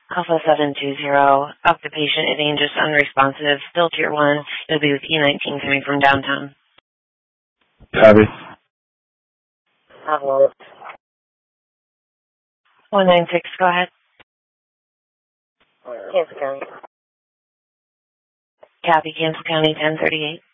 Alpha 720, occupation is dangerous, unresponsive, still tier 1. You'll be with E19 coming from downtown. Copy. 196, go ahead. Cancel County. Copy, Cancel County 1038.